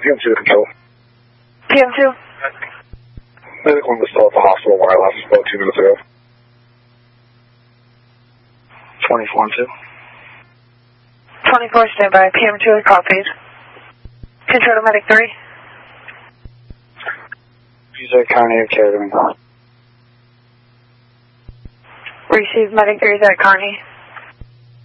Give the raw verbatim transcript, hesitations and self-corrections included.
P M two to control. P M two? Medical was still at the hospital where I left about two minutes ago. twenty-four and two. twenty-four, standby. P M two, copied. Control to medic three. Use a Carney of care. Receive medic three at Carney.